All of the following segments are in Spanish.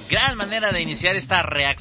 Gran manera de iniciar esta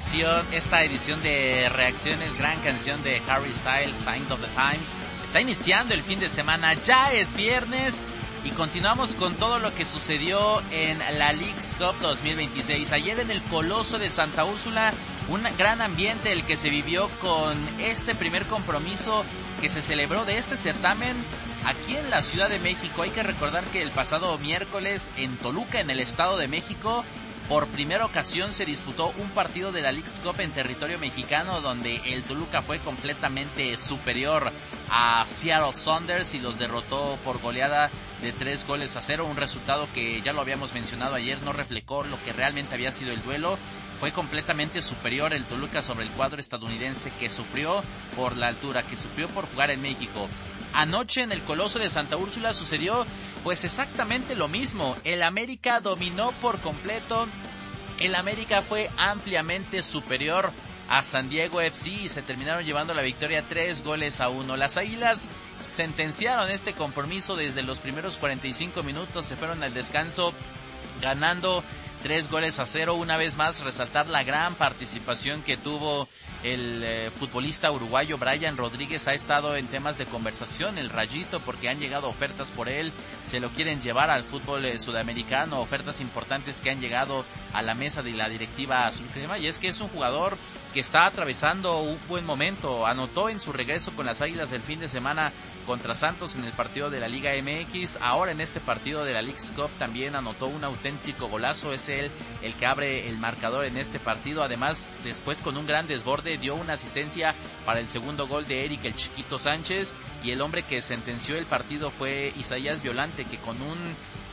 edición de reacciones, gran canción de Harry Styles, Sign of the Times. Está iniciando el fin de semana, ya es viernes y continuamos con todo lo que sucedió en la Leagues Cup 2026. Ayer en el Coloso de Santa Úrsula, un gran ambiente el que se vivió con este primer compromiso que se celebró de este certamen aquí en la Ciudad de México. Hay que recordar que el pasado miércoles en Toluca, en el Estado de México, por primera ocasión se disputó un partido de la Leagues Cup en territorio mexicano, donde el Toluca fue completamente superior a Seattle Sounders y los derrotó por goleada de 3-0, un resultado que ya lo habíamos mencionado ayer, no reflejó lo que realmente había sido el duelo. Fue completamente superior el Toluca sobre el cuadro estadounidense, que sufrió por la altura, que sufrió por jugar en México. Anoche en el Coloso de Santa Úrsula sucedió pues exactamente lo mismo. El América dominó por completo. El América fue ampliamente superior a San Diego FC y se terminaron llevando la victoria 3-1. Las Águilas sentenciaron este compromiso desde los primeros 45 minutos, se fueron al descanso ganando 3-0. Una vez más resaltar la gran participación que tuvo el futbolista uruguayo Brian Rodríguez. Ha estado en temas de conversación el Rayito, porque han llegado ofertas por él, se lo quieren llevar al fútbol sudamericano, ofertas importantes que han llegado a la mesa de la directiva azul crema, y es que es un jugador que está atravesando un buen momento. Anotó en su regreso con las Águilas del fin de semana contra Santos en el partido de la Liga MX, ahora en este partido de la Leagues Cup también anotó un auténtico golazo. Es él el que abre el marcador en este partido. Además, después con un gran desborde dio una asistencia para el segundo gol de Eric el Chiquito Sánchez, y el hombre que sentenció el partido fue Isaías Violante, que con un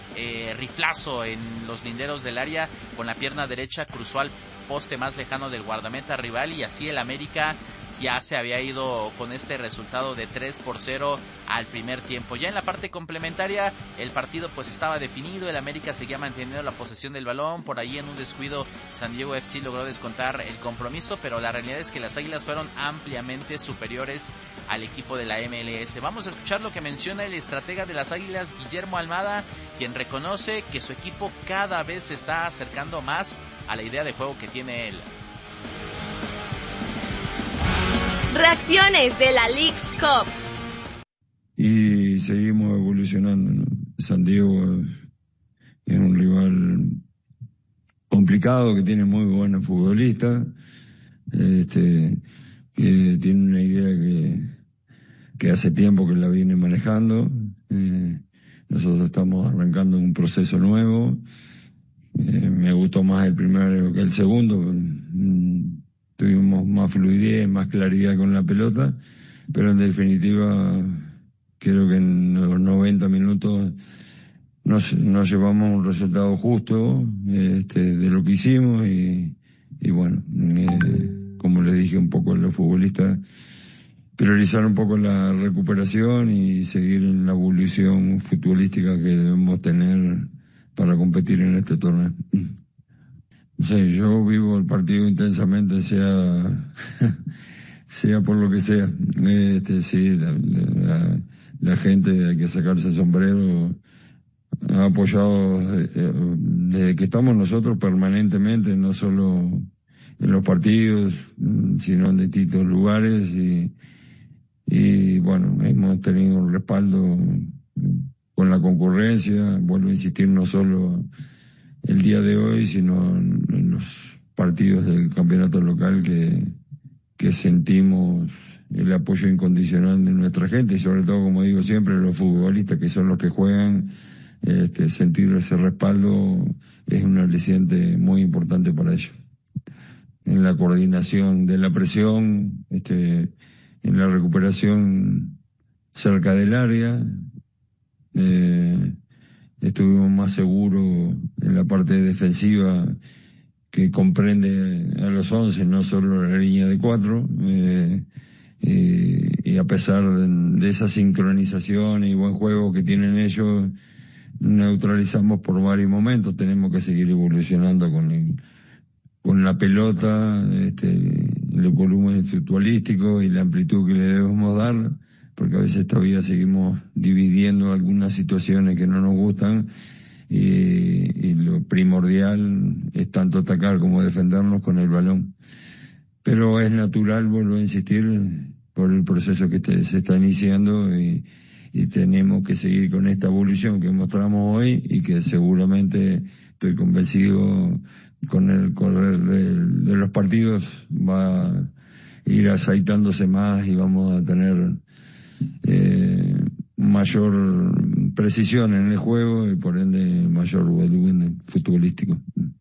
riflazo en los linderos del área con la pierna derecha cruzó al poste más lejano del guardameta rival, y así el América ya se había ido con este resultado de 3-0 al primer tiempo. Ya en la parte complementaria el partido pues estaba definido, el América seguía manteniendo la posesión del balón, por ahí en un descuido San Diego FC logró descontar el compromiso, pero la realidad es que las Águilas fueron ampliamente superiores al equipo de la MLS. Vamos a escuchar lo que menciona el estratega de las Águilas, Guillermo Almada, quien reconoce que su equipo cada vez se está acercando más a la idea de juego que tiene él. Reacciones de la Leagues Cup. Y seguimos evolucionando, ¿no? San Diego es un rival complicado, que tiene muy buenos futbolistas, que tiene una idea que hace tiempo que la viene manejando. Nosotros estamos arrancando un proceso nuevo. Me gustó más el primero que el segundo. Tuvimos más fluidez, más claridad con la pelota, pero en definitiva creo que en los 90 minutos nos llevamos un resultado justo de lo que hicimos y bueno, como les dije un poco a los futbolistas, priorizar un poco la recuperación y seguir en la evolución futbolística que debemos tener para competir en este torneo. Sí, yo vivo el partido intensamente, sea por lo que sea. Sí, la gente, hay que sacarse el sombrero, ha apoyado desde que estamos nosotros permanentemente, no solo en los partidos, sino en distintos lugares, y bueno, hemos tenido un respaldo con la concurrencia. Vuelvo a insistir, no solo el día de hoy, sino en los partidos del campeonato local que sentimos el apoyo incondicional de nuestra gente, y sobre todo, como digo siempre, los futbolistas, que son los que juegan, sentir ese respaldo es un aliciente muy importante para ellos. En la coordinación de la presión, en la recuperación cerca del área, estuvimos más seguros en la parte defensiva, que comprende a los 11, no solo la línea de 4, y a pesar de esa sincronización y buen juego que tienen ellos, neutralizamos por varios momentos. Tenemos que seguir evolucionando con la pelota, el volumen futbolístico y la amplitud que le debemos dar, porque a veces todavía seguimos dividiendo algunas situaciones que no nos gustan, y lo primordial es tanto atacar como defendernos con el balón. Pero es natural, vuelvo a insistir, por el proceso que se está iniciando y tenemos que seguir con esta evolución que mostramos hoy y que seguramente estoy convencido con el correr de los partidos va a ir aceitándose más y vamos a tener mayor precisión en el juego y por ende mayor volumen futbolístico.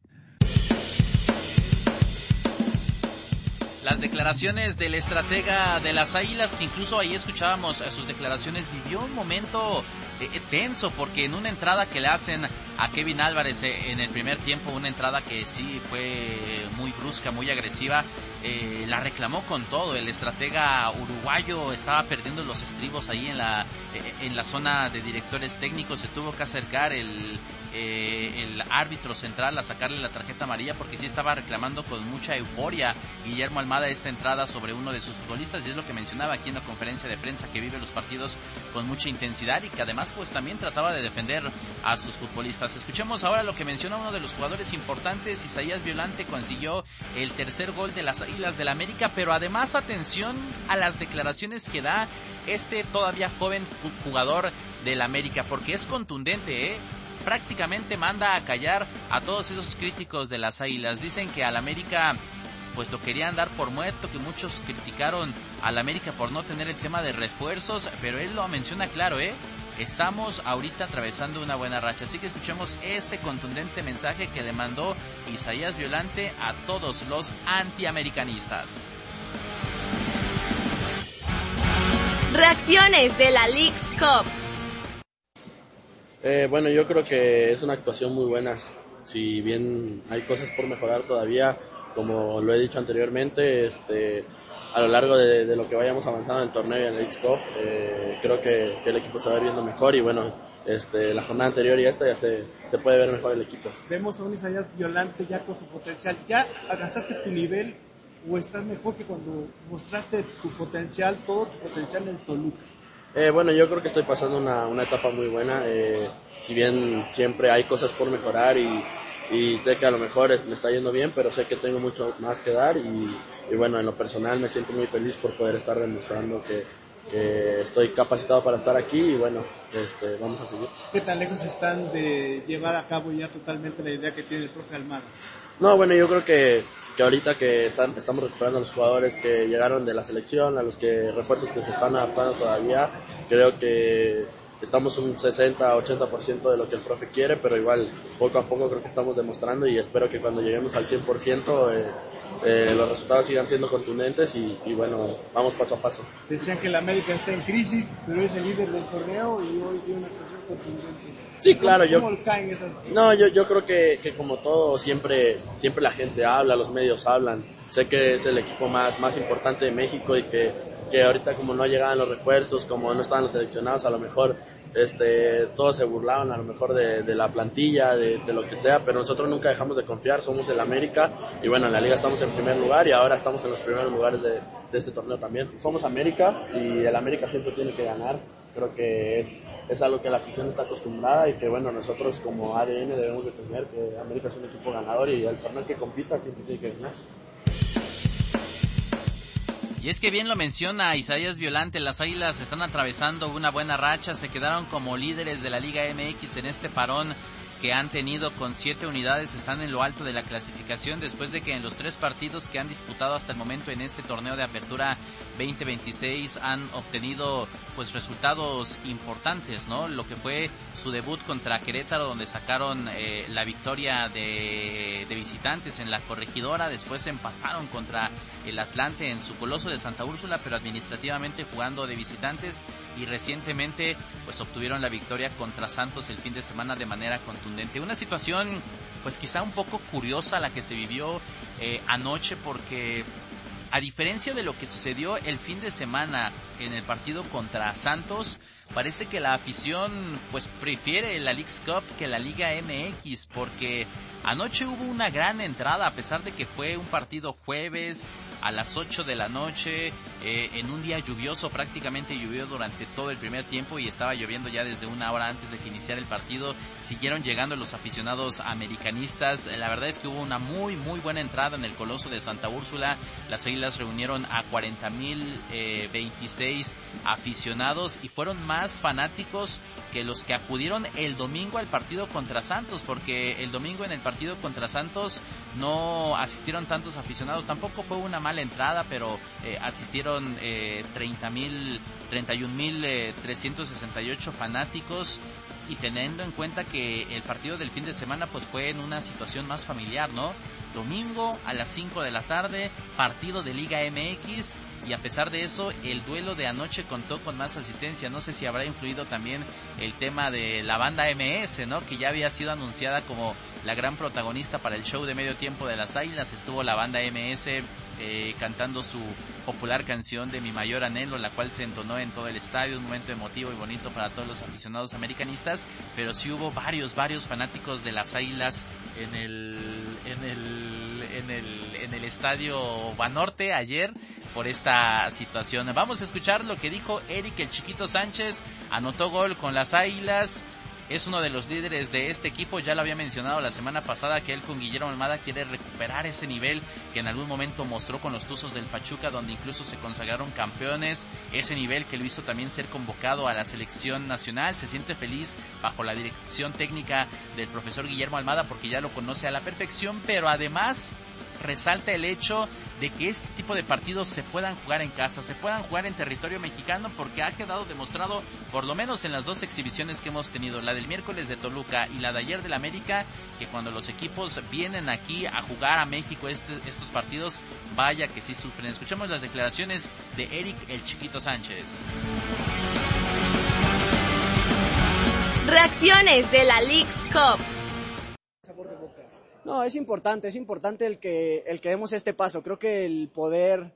Las declaraciones del estratega de las Águilas, que incluso ahí escuchábamos sus declaraciones, vivió un momento tenso, porque en una entrada que le hacen a Kevin Álvarez en el primer tiempo, una entrada que sí fue muy brusca, muy agresiva, la reclamó con todo. El estratega uruguayo estaba perdiendo los estribos ahí en la zona de directores técnicos. Se tuvo que acercar el árbitro central a sacarle la tarjeta amarilla, porque sí estaba reclamando con mucha euforia Guillermo Almada esta entrada sobre uno de sus futbolistas, y es lo que mencionaba aquí en la conferencia de prensa, que vive los partidos con mucha intensidad y que además pues también trataba de defender a sus futbolistas. Escuchemos ahora lo que menciona uno de los jugadores importantes. Isaías Violante consiguió el tercer gol de las Águilas del América, pero además atención a las declaraciones que da este todavía joven jugador del América, porque es contundente, prácticamente manda a callar a todos esos críticos de las Águilas. Dicen que al América pues lo querían dar por muerto, que muchos criticaron al América por no tener el tema de refuerzos, pero él lo menciona claro, estamos ahorita atravesando una buena racha. Así que escuchemos este contundente mensaje que le mandó Isaías Violante a todos los antiamericanistas. Reacciones de la Leagues Cup. Bueno, yo creo que es una actuación muy buena. Si bien hay cosas por mejorar todavía, como lo he dicho anteriormente, a lo largo de lo que vayamos avanzando en el torneo y en el Leagues Cup, creo que el equipo se va a ir viendo mejor y bueno, la jornada anterior y esta ya se puede ver mejor el equipo. Vemos a un Isaías Violante ya con su potencial. ¿Ya alcanzaste tu nivel o estás mejor que cuando mostraste tu potencial, todo tu potencial en el Toluca? Bueno, yo creo que estoy pasando una etapa muy buena, si bien siempre hay cosas por mejorar y sé que a lo mejor me está yendo bien, pero sé que tengo mucho más que dar y bueno, en lo personal me siento muy feliz por poder estar demostrando que estoy capacitado para estar aquí y bueno, vamos a seguir. ¿Qué tan lejos están de llevar a cabo ya totalmente la idea que tiene el profe Almada? No, bueno, yo creo que ahorita que estamos recuperando a los jugadores que llegaron de la selección, a los refuerzos que se están adaptando todavía, creo que estamos un 60-80% de lo que el profe quiere, pero igual poco a poco creo que estamos demostrando y espero que cuando lleguemos al 100% los resultados sigan siendo contundentes y bueno, vamos paso a paso. Decían que el América está en crisis, pero es el líder del torneo y hoy tiene una actuación contundente. Sí, claro, yo creo que como todo siempre la gente habla, los medios hablan. Sé que es el equipo más importante de México y que ahorita como no llegaban los refuerzos, como no estaban los seleccionados, a lo mejor todos se burlaban a lo mejor de la plantilla, de lo que sea, pero nosotros nunca dejamos de confiar, somos el América y bueno, en la liga estamos en primer lugar y ahora estamos en los primeros lugares de este torneo también. Somos América y el América siempre tiene que ganar, creo que es algo que la afición está acostumbrada y que bueno, nosotros como ADN debemos de tener que América es un equipo ganador y el torneo que compita siempre tiene que ganar. Y es que bien lo menciona Isaías Violante, las Águilas están atravesando una buena racha, se quedaron como líderes de la Liga MX en este parón que han tenido con 7 unidades, están en lo alto de la clasificación después de que en los 3 partidos que han disputado hasta el momento en este torneo de apertura 2026 han obtenido pues resultados importantes, ¿no? Lo que fue su debut contra Querétaro, donde sacaron la victoria de visitantes en la Corregidora, después empataron contra el Atlante en su Coloso de Santa Úrsula, pero administrativamente jugando de visitantes, y recientemente pues obtuvieron la victoria contra Santos el fin de semana de manera contundente. Una situación pues quizá un poco curiosa la que se vivió anoche, porque a diferencia de lo que sucedió el fin de semana en el partido contra Santos, parece que la afición pues prefiere la Leagues Cup que la Liga MX, porque anoche hubo una gran entrada, a pesar de que fue un partido jueves, a las 8 de la noche, en un día lluvioso, prácticamente llovió durante todo el primer tiempo y estaba lloviendo ya desde una hora antes de que iniciara el partido. Siguieron llegando los aficionados americanistas. La verdad es que hubo una muy buena entrada en el Coloso de Santa Úrsula. Las Águilas reunieron a 40,026 aficionados y fueron más fanáticos que los que acudieron el domingo al partido contra Santos, porque el domingo en el partido contra Santos no asistieron tantos aficionados. Tampoco fue una mala entrada, pero asistieron 31,368 fanáticos, y teniendo en cuenta que el partido del fin de semana pues fue en una situación más familiar, ¿no? Domingo a las 5 de la tarde, partido de Liga MX, y a pesar de eso el duelo de anoche contó con más asistencia. No sé si habrá influido también el tema de la banda MS, ¿no? Que ya había sido anunciada como la gran protagonista para el show de medio tiempo de las Águilas. Estuvo la banda MS cantando su popular canción de Mi Mayor Anhelo, la cual se entonó en todo el estadio, un momento emotivo y bonito para todos los aficionados americanistas. Pero sí hubo varios fanáticos de las Águilas en el estadio Banorte ayer por esta situación. Vamos a escuchar lo que dijo Eric el Chiquito Sánchez. Anotó gol con las Águilas, es uno de los líderes de este equipo. Ya lo había mencionado la semana pasada que él con Guillermo Almada quiere recuperar ese nivel que en algún momento mostró con los Tuzos del Pachuca, donde incluso se consagraron campeones. Ese nivel que lo hizo también ser convocado a la selección nacional. Se siente feliz bajo la dirección técnica del profesor Guillermo Almada porque ya lo conoce a la perfección, pero además resalta el hecho de que este tipo de partidos se puedan jugar en casa, se puedan jugar en territorio mexicano, porque ha quedado demostrado, por lo menos en las dos exhibiciones que hemos tenido, la del miércoles de Toluca y la de ayer del América, que cuando los equipos vienen aquí a jugar a México estos partidos, vaya que sí sufren. Escuchemos las declaraciones de Eric el Chiquito Sánchez. Reacciones de la Leagues Cup. No, es importante el que demos este paso. Creo que el poder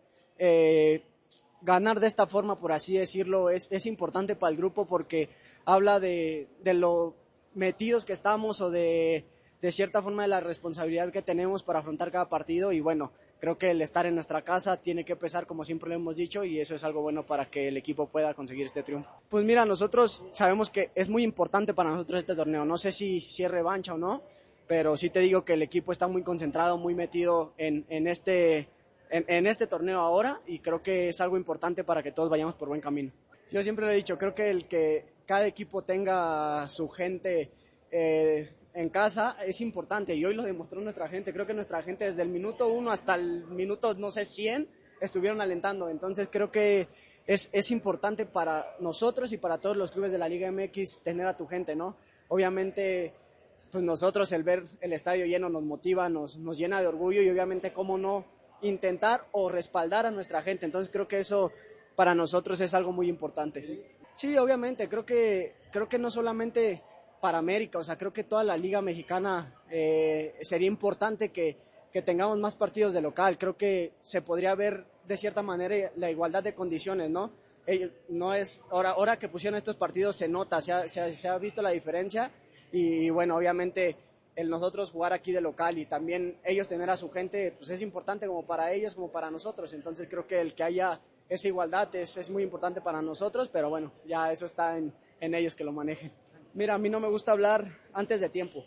ganar de esta forma, por así decirlo, es importante para el grupo, porque habla de lo metidos que estamos, o de cierta forma de la responsabilidad que tenemos para afrontar cada partido. Y bueno, creo que el estar en nuestra casa tiene que pesar, como siempre lo hemos dicho, y eso es algo bueno para que el equipo pueda conseguir este triunfo. Pues mira, nosotros sabemos que es muy importante para nosotros este torneo. No sé si es revancha o no, pero sí te digo que el equipo está muy concentrado, muy metido en este torneo ahora, y creo que es algo importante para que todos vayamos por buen camino. Yo siempre lo he dicho, creo que el que cada equipo tenga su gente en casa es importante, y hoy lo demostró nuestra gente. Creo que nuestra gente desde el minuto 1 hasta el minuto, no sé, 100, estuvieron alentando. Entonces creo que es importante para nosotros y para todos los clubes de la Liga MX tener a tu gente, ¿no? Obviamente, pues nosotros, el ver el estadio lleno nos motiva, nos llena de orgullo, y obviamente cómo no intentar o respaldar a nuestra gente. Entonces creo que eso para nosotros es algo muy importante. Sí, obviamente, creo que no solamente para América, o sea, creo que toda la Liga Mexicana sería importante que tengamos más partidos de local. Creo que se podría ver de cierta manera la igualdad de condiciones, ¿no? No es ahora que pusieron estos partidos, se nota, se ha visto la diferencia. Y bueno, obviamente el nosotros jugar aquí de local y también ellos tener a su gente, pues es importante como para ellos como para nosotros. Entonces creo que el que haya esa igualdad es muy importante para nosotros, pero bueno, ya eso está en ellos que lo manejen. Mira, a mí no me gusta hablar antes de tiempo.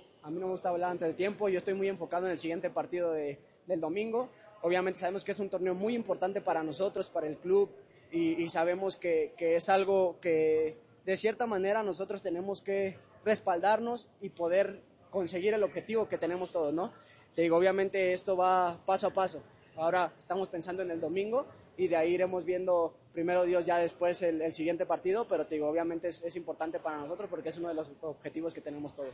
Yo estoy muy enfocado en el siguiente partido del domingo. Obviamente sabemos que es un torneo muy importante para nosotros, para el club, y sabemos que es algo que de cierta manera nosotros tenemos que respaldarnos y poder conseguir el objetivo que tenemos todos, ¿no? Te digo, obviamente esto va paso a paso. Ahora estamos pensando en el domingo, y de ahí iremos viendo, primero Dios, ya después el siguiente partido, pero te digo, obviamente es importante para nosotros porque es uno de los objetivos que tenemos todos.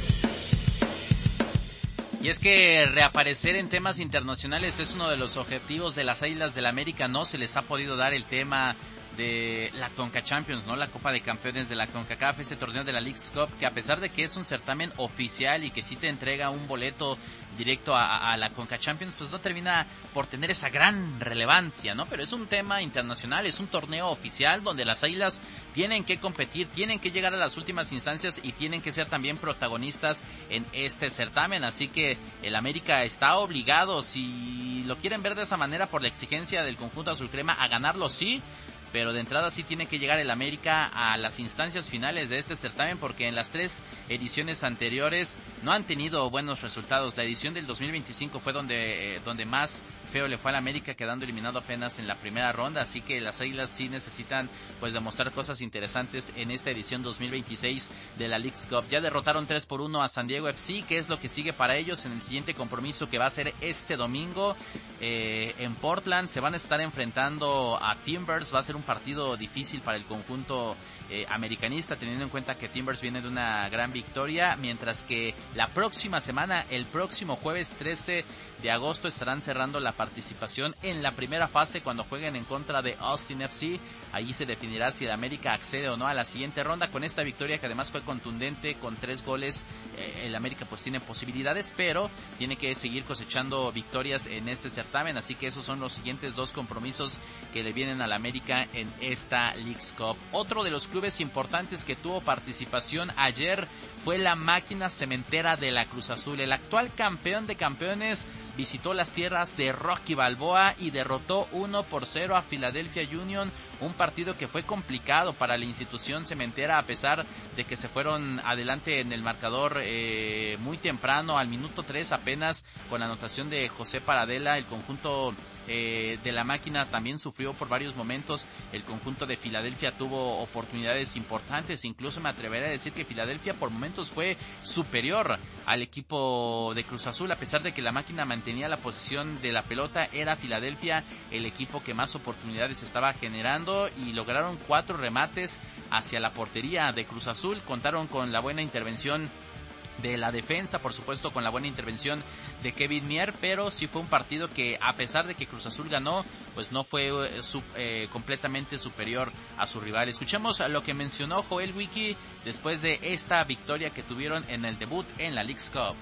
Y es que reaparecer en temas internacionales es uno de los objetivos de las Águilas del América. No se les ha podido dar el tema de la Conca Champions, ¿no? La Copa de Campeones de la CONCACAF, ese torneo de la Leagues Cup, que a pesar de que es un certamen oficial y que sí te entrega un boleto directo a la Conca Champions, pues no termina por tener esa gran relevancia, ¿no? Pero es un tema internacional, es un torneo oficial donde las Águilas tienen que competir, tienen que llegar a las últimas instancias y tienen que ser también protagonistas en este certamen, así que el América está obligado, si lo quieren ver de esa manera, por la exigencia del conjunto azul crema, a ganarlo sí, pero de entrada sí tiene que llegar el América a las instancias finales de este certamen, porque en las 3 ediciones anteriores no han tenido buenos resultados. La edición del 2025 fue donde más feo le fue al América, quedando eliminado apenas en la primera ronda, así que las Águilas sí necesitan pues demostrar cosas interesantes en esta edición 2026 de la Leagues Cup. Ya derrotaron 3-1 a San Diego FC, que es lo que sigue para ellos en el siguiente compromiso, que va a ser este domingo en Portland. Se van a estar enfrentando a Timbers, va a ser un partido difícil para el conjunto americanista, teniendo en cuenta que Timbers viene de una gran victoria, mientras que la próxima semana, el próximo jueves 13 de agosto, estarán cerrando la participación en la primera fase cuando jueguen en contra de Austin FC. Allí se definirá si el América accede o no a la siguiente ronda. Con esta victoria, que además fue contundente con 3 goles, el América pues tiene posibilidades, pero tiene que seguir cosechando victorias en este certamen, así que esos son los siguientes 2 compromisos que le vienen al América en esta Leagues Cup. Otro de los clubes importantes que tuvo participación ayer fue la Máquina Cementera de la Cruz Azul. El actual campeón de campeones visitó las tierras de Rocky Balboa y derrotó 1-0 a Philadelphia Union, un partido que fue complicado para la institución cementera, a pesar de que se fueron adelante en el marcador muy temprano, al minuto 3 apenas, con la anotación de José Paradela. El conjunto de la Máquina también sufrió por varios momentos. El conjunto de Filadelfia tuvo oportunidades importantes, incluso me atreveré a decir que Filadelfia por momentos fue superior al equipo de Cruz Azul, a pesar de que la Máquina mantenía la posesión de la pelota. Era Filadelfia el equipo que más oportunidades estaba generando y lograron 4 remates hacia la portería de Cruz Azul. Contaron con la buena intervención de la defensa, por supuesto con la buena intervención de Kevin Mier, pero sí fue un partido que, a pesar de que Cruz Azul ganó, pues no fue completamente superior a su rival. Escuchemos lo que mencionó Joel Wiki después de esta victoria que tuvieron en el debut en la Leagues Cup.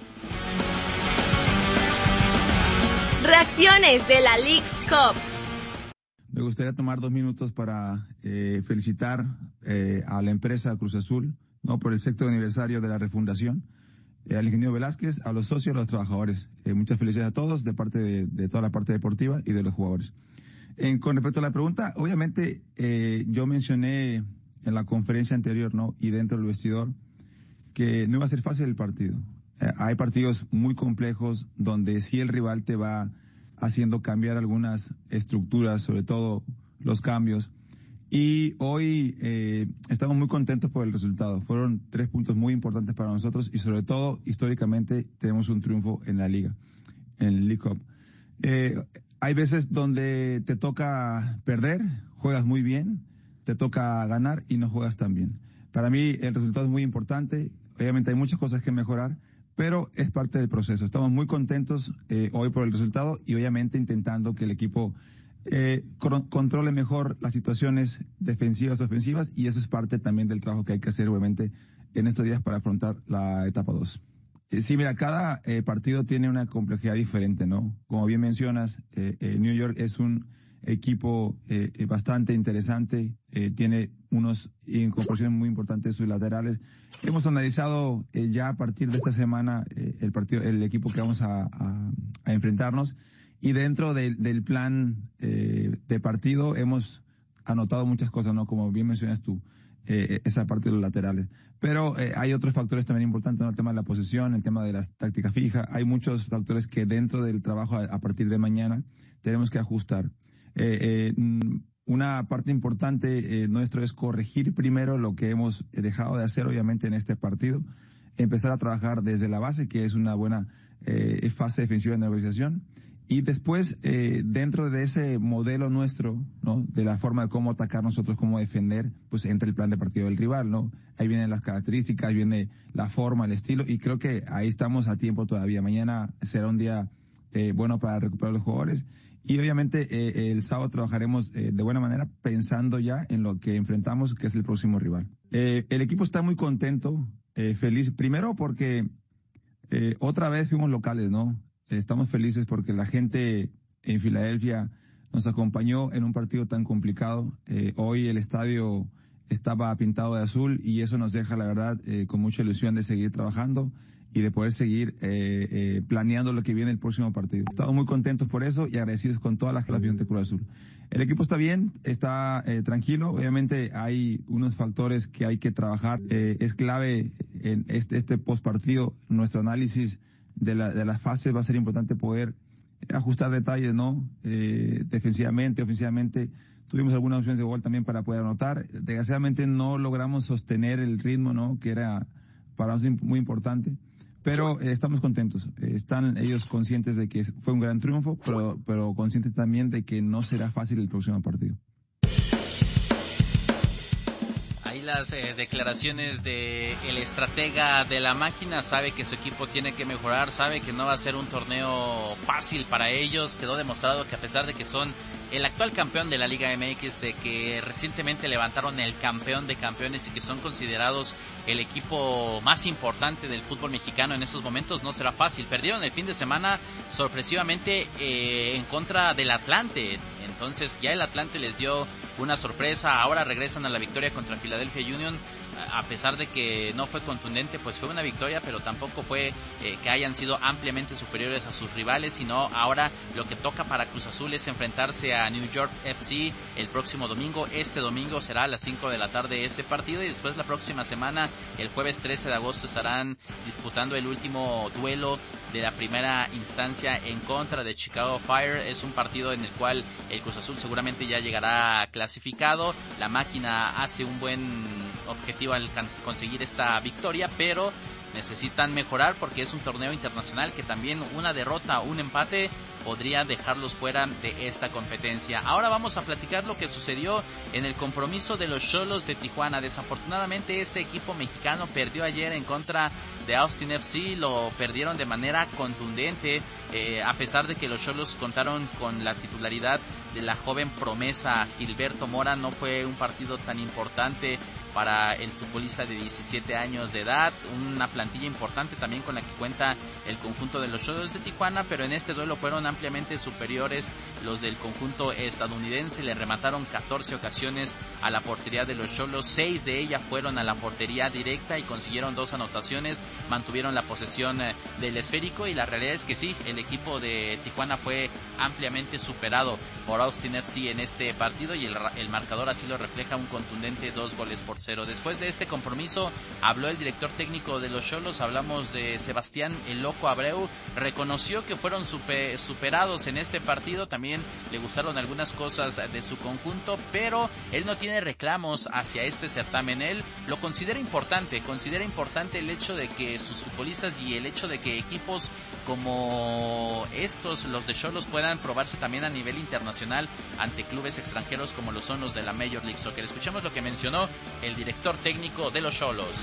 Reacciones de la Leagues Cup. Me gustaría tomar 2 minutos para felicitar a la empresa Cruz Azul, ¿no?, por el 6º aniversario de la refundación, al ingeniero Velázquez, a los socios, a los trabajadores. Muchas felicidades a todos de parte de toda la parte deportiva y de los jugadores. Con respecto a la pregunta, obviamente yo mencioné en la conferencia anterior, ¿no?, y dentro del vestidor, que no iba a ser fácil el partido. Hay partidos muy complejos donde sí el rival te va haciendo cambiar algunas estructuras, sobre todo los cambios. Y hoy estamos muy contentos por el resultado. Fueron 3 puntos muy importantes para nosotros y sobre todo, históricamente, tenemos un triunfo en la liga, en el League Cup. Hay veces donde te toca perder, juegas muy bien, te toca ganar y no juegas tan bien. Para mí el resultado es muy importante. Obviamente hay muchas cosas que mejorar, pero es parte del proceso. Estamos muy contentos hoy por el resultado y obviamente intentando que el equipo controle mejor las situaciones defensivas, ofensivas, y eso es parte también del trabajo que hay que hacer obviamente en estos días para afrontar la etapa 2. Sí, mira, cada partido tiene una complejidad diferente, ¿no? Como bien mencionas, New York es un equipo bastante interesante, tiene unos incorporaciones muy importantes sus laterales. Hemos analizado ya a partir de esta semana el equipo que vamos a enfrentarnos. Y dentro del plan de partido hemos anotado muchas cosas, ¿no? Como bien mencionas tú, esa parte de los laterales. Pero hay otros factores también importantes, ¿no? El tema de la posesión, el tema de la táctica fija. Hay muchos factores que dentro del trabajo a partir de mañana tenemos que ajustar. Una parte importante nuestro es corregir primero lo que hemos dejado de hacer, obviamente, en este partido. Empezar a trabajar desde la base, que es una buena fase defensiva de negociación. Y después, dentro de ese modelo nuestro, ¿no?, de la forma de cómo atacar nosotros, cómo defender, pues entra el plan de partido del rival, ¿no? Ahí vienen las características, viene la forma, el estilo, y creo que ahí estamos a tiempo todavía. Mañana será un día bueno para recuperar los jugadores Y obviamente el sábado trabajaremos de buena manera pensando ya en lo que enfrentamos, que es el próximo rival. El equipo está muy contento, feliz, primero porque otra vez fuimos locales, ¿no? Estamos felices porque la gente en Filadelfia nos acompañó en un partido tan complicado. Hoy el estadio estaba pintado de azul y eso nos deja, la verdad, con mucha ilusión de seguir trabajando y de poder seguir planeando lo que viene el próximo partido. Estamos muy contentos por eso y agradecidos con toda la generación de Cruz Azul. El equipo está bien, está tranquilo. Obviamente hay unos factores que hay que trabajar. Es clave en este postpartido, nuestro análisis de las fases va a ser importante poder ajustar detalles, ¿no? Defensivamente, ofensivamente. Tuvimos algunas opciones de gol también para poder anotar. Desgraciadamente no logramos sostener el ritmo, ¿no? Que era para nosotros muy importante. Pero estamos contentos. Están ellos conscientes de que fue un gran triunfo, pero conscientes también de que no será fácil el próximo partido. Ahí las declaraciones de el estratega de la máquina. Sabe que su equipo tiene que mejorar, sabe que no va a ser un torneo fácil para ellos. Quedó demostrado que a pesar de que son el actual campeón de la Liga MX, de que recientemente levantaron el campeón de campeones y que son considerados el equipo más importante del fútbol mexicano en estos momentos, no será fácil. Perdieron el fin de semana sorpresivamente en contra del Atlante. Entonces ya el Atlante les dio una sorpresa. Ahora regresan a la victoria contra Philadelphia Union. A pesar de que no fue contundente, pues fue una victoria, pero tampoco fue que hayan sido ampliamente superiores a sus rivales, sino ahora lo que toca para Cruz Azul es enfrentarse a New York FC el próximo domingo. Este domingo será a las 5 de la tarde ese partido, y después la próxima semana, el jueves 13 de agosto, estarán disputando el último duelo de la primera instancia en contra de Chicago Fire. Es un partido en el cual el Cruz Azul seguramente ya llegará clasificado. La máquina hace un buen objetivo al conseguir esta victoria, pero necesitan mejorar porque es un torneo internacional que también una derrota, un empate podría dejarlos fuera de esta competencia. Ahora vamos a platicar lo que sucedió en el compromiso de los Xolos de Tijuana. Desafortunadamente este equipo mexicano perdió ayer en contra de Austin FC, lo perdieron de manera contundente, a pesar de que los Xolos contaron con la titularidad de la joven promesa Gilberto Mora. No fue un partido tan importante para el futbolista de 17 años de edad, una plantilla importante también con la que cuenta el conjunto de los Xolos de Tijuana, pero en este duelo fueron ampliamente superiores los del conjunto estadounidense. Le remataron 14 ocasiones a la portería de los Xolos, 6 de ellas fueron a la portería directa y consiguieron 2 anotaciones, mantuvieron la posesión del esférico, y la realidad es que sí, el equipo de Tijuana fue ampliamente superado por Austin FC en este partido, y el marcador así lo refleja, un contundente 2-0. Después de este compromiso habló el director técnico de los Xolos, hablamos de Sebastián El Loco Abreu. Reconoció que fueron superados en este partido, también le gustaron algunas cosas de su conjunto, pero él no tiene reclamos hacia este certamen. Él lo considera importante el hecho de que sus futbolistas y el hecho de que equipos como estos, los de Xolos, puedan probarse también a nivel internacional ante clubes extranjeros como lo son los de la Major League Soccer. Escuchemos lo que mencionó el director técnico de los Xolos.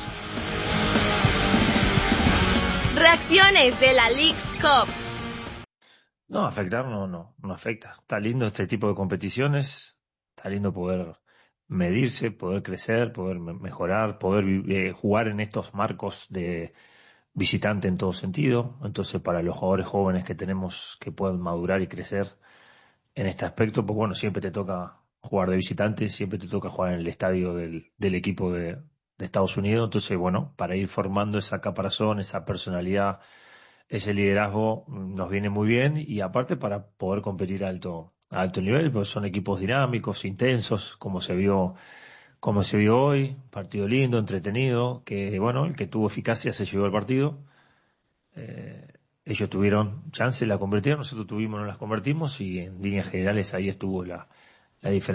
Reacciones de la Leagues Cup. No, afectar no afecta. Está lindo este tipo de competiciones, está lindo poder medirse, poder crecer, poder mejorar, poder jugar en estos marcos de visitante en todo sentido. Entonces, para los jugadores jóvenes que tenemos que puedan madurar y crecer en este aspecto, pues bueno, siempre te toca jugar de visitante, siempre te toca jugar en el estadio del equipo de Estados Unidos. Entonces, bueno, para ir formando esa caparazón, esa personalidad, ese liderazgo, nos viene muy bien, y aparte para poder competir a alto nivel, pues son equipos dinámicos, intensos, como se vio hoy, partido lindo, entretenido, que bueno, el que tuvo eficacia se llevó el partido. Ellos tuvieron chance, la convirtieron, nosotros no las convertimos, y en líneas generales ahí estuvo la diferencia.